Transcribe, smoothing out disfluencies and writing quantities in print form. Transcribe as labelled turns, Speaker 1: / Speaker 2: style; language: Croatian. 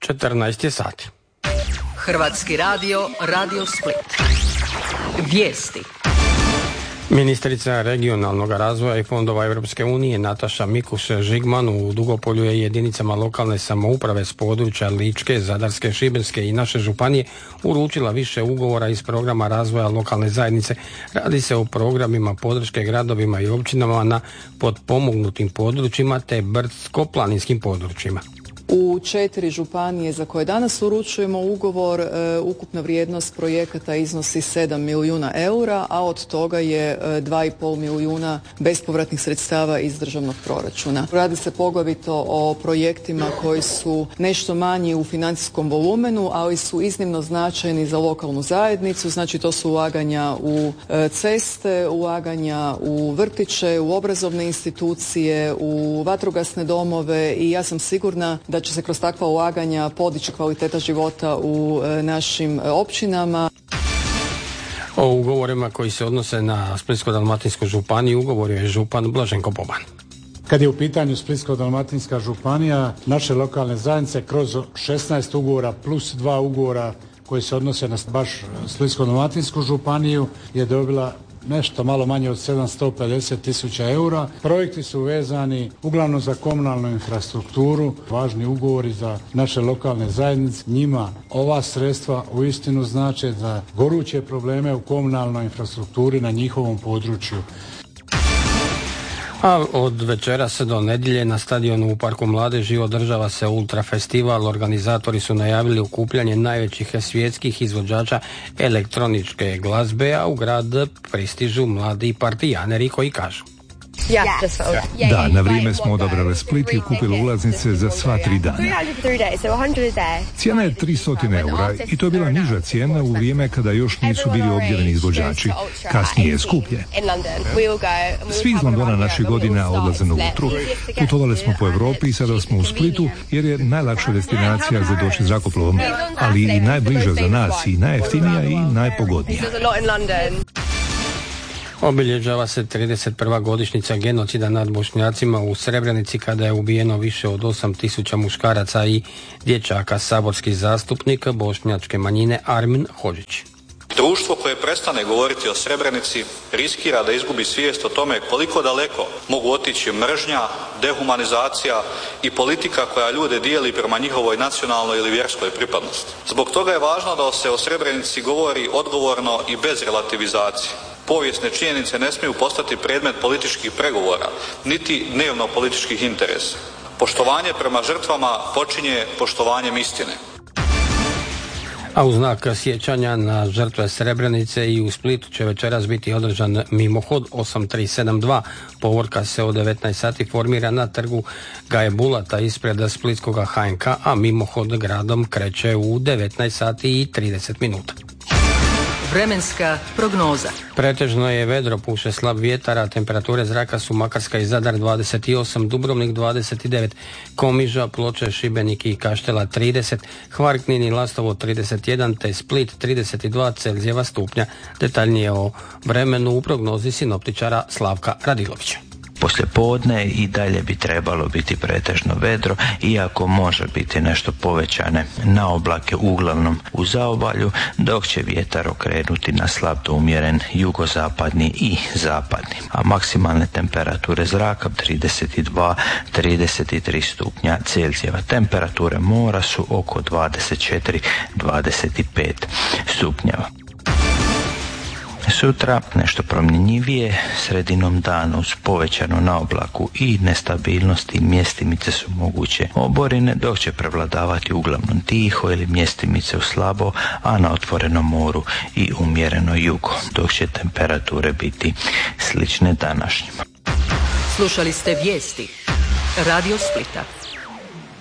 Speaker 1: 14 je sati.
Speaker 2: Hrvatski radio, Radio Split. Vijesti.
Speaker 1: Ministrica regionalnog razvoja i fondova Europske unije Nataša Mikuš-Žigman u Dugopolju je jedinicama lokalne samouprave s područja Ličke, Zadarske, Šibenske i naše županije uručila više ugovora iz programa razvoja lokalne zajednice. Radi se o programima podrške gradovima i općinama na potpomognutim područjima te brdsko-planinskim područjima.
Speaker 3: U 4 županije za koje danas uručujemo ugovor, ukupna vrijednost projekata iznosi 7 milijuna eura, a od toga je 2,5 milijuna bespovratnih sredstava iz državnog proračuna. Radi se poglavito o projektima koji su nešto manji u financijskom volumenu, ali su iznimno značajni za lokalnu zajednicu. Znači to su ulaganja u ceste, ulaganja u vrtiće, u obrazovne institucije, u vatrogasne domove i ja sam sigurna da će se kroz takva ulaganja podići kvaliteta života u našim općinama.
Speaker 1: O ugovorima koji se odnose na Splitsko-dalmatinsku županiju ugovorio je župan Blaženko Boban.
Speaker 4: Kad je u pitanju Splitsko-dalmatinska županija, naše lokalne zajednice kroz 16 ugovora plus 2 ugovora koji se odnose na baš Splitsko-dalmatinsku županiju je dobila nešto malo manje od 750.000 eura. Projekti su vezani uglavnom za komunalnu infrastrukturu, važni ugovori za naše lokalne zajednice. Njima ova sredstva uistinu znače za goruće probleme u komunalnoj infrastrukturi na njihovom području.
Speaker 1: A od večeras do nedjelje na stadionu u Parku Mladeži održava se Ultra festival. Organizatori su najavili okupljanje najvećih svjetskih izvođača elektroničke glazbe, a u grad pristižu mladi partijaneri koji kažu:
Speaker 5: Da, na vrijeme smo odabrali Split i kupili ulaznice za sva 3 dana. Cijena je 300 eura i to je bila niža cijena u vrijeme kada još nisu bili objavljeni izvođači. Kasnije je skuplje. Svi iz Londona naših godina odlaze na Ultru. Putovali smo po Europi i sada smo u Splitu jer je najlakša destinacija za doći zrakoplovom, ali i najbliža za nas i najjeftinija i najpogodnija.
Speaker 1: Obilježava se 31. godišnjica genocida nad Bošnjacima u Srebrenici kada je ubijeno više od 8.000 muškaraca i dječaka. Saborski zastupnik bošnjačke manjine Armin Hodžić.
Speaker 6: Društvo koje prestane govoriti o Srebrenici riskira da izgubi svijest o tome koliko daleko mogu otići mržnja, dehumanizacija i politika koja ljude dijeli prema njihovoj nacionalnoj ili vjerskoj pripadnosti. Zbog toga je važno da se o Srebrenici govori odgovorno i bez relativizacije. Povijesne činjenice ne smiju postati predmet političkih pregovora, niti dnevno političkih interesa. Poštovanje prema žrtvama počinje poštovanjem istine.
Speaker 1: A u znak sjećanja na žrtve Srebrenice i u Splitu će večeras biti održan mimohod 8372. Povorka se od 19 sati formira na trgu Gaje Bulata ispred Splitskog HNK, a mimohod gradom kreće u 19 sati i 30 minuta.
Speaker 2: Vremenska prognoza.
Speaker 1: Pretežno je vedro, puše slab vjetar, a temperature zraka su Makarska i Zadar 28, Dubrovnik 29, Komiža, Ploče, Šibenik i Kaštela 30, Hvar, Knin i Lastovo 31, te Split 32 Celzijeva stupnja. Detaljnije o vremenu u prognozi sinoptičara Slavka Radilovića.
Speaker 7: Poslijepodne i dalje bi trebalo biti pretežno vedro, iako može biti nešto povećane na oblake uglavnom u zaobalju, dok će vjetar okrenuti na slab do umjeren jugozapadni i zapadni. A maksimalne temperature zraka 32-33 stupnja Celzijeva. Temperature mora su oko 24-25 stupnjeva. Sutra nešto promjenjivije, sredinom dana uz povećanu naoblaku i nestabilnosti mjestimice su moguće oborine, dok će prevladavati uglavnom tiho ili mjestimice u slabo, a na otvorenom moru i umjereno jugo, dok će temperature biti slične današnjima.
Speaker 2: Slušali ste vijesti Radio Splita.